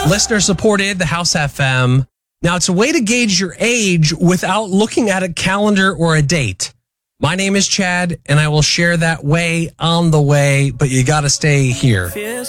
Listener supported, the House FM. Now, it's a way to gauge your age without looking at a calendar or a date. My name is Chad, and I will share that way on the way, but you got to stay here.